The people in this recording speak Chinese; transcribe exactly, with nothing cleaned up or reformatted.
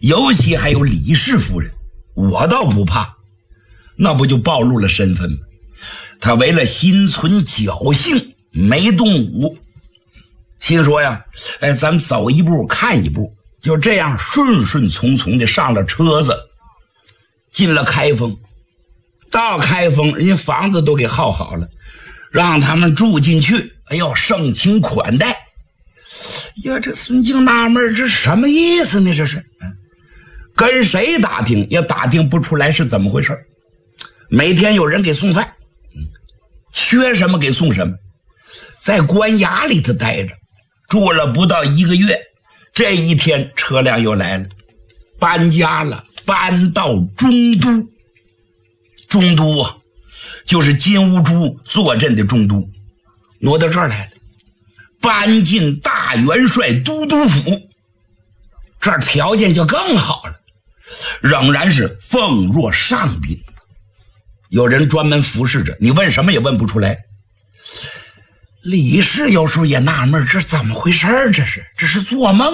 尤其还有李氏夫人，我倒不怕，那不就暴露了身份吗？他为了心存侥幸没动武，心说呀，哎，咱走一步看一步，就这样顺顺从从的上了车子，进了开封。到开封，人家房子都给耗好了，让他们住进去，哎呦，盛情款待。呀，这孙敬纳闷，这什么意思呢？这是，嗯，跟谁打听也打听不出来是怎么回事。每天有人给送饭，嗯，缺什么给送什么。在官衙里头待着，住了不到一个月，这一天车辆又来了，搬家了，搬到中都。中都啊，就是金兀术坐镇的中都，挪到这儿来了，搬进大元帅都督府，这儿条件就更好了，仍然是奉若上宾，有人专门服侍着，你问什么也问不出来。李氏有时候也纳闷，这怎么回事？这是这是做梦